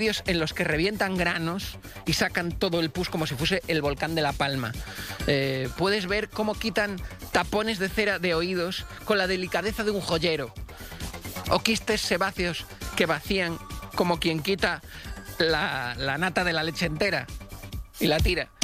en los que revientan granos y sacan todo el pus como si fuese el volcán de La Palma. Puedes ver cómo quitan tapones de cera de oídos con la delicadeza de un joyero. O quistes sebáceos que vacían como quien quita la nata de la leche entera y la tira.